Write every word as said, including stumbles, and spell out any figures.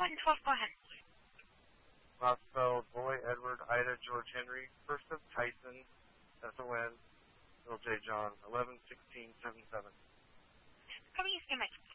one twelve, go ahead. Last spell, Boy, Edward, Ida, George Henry, first of Tyson, S O N, L J John, eleven sixteen seventy-seven. Coming East, Mike.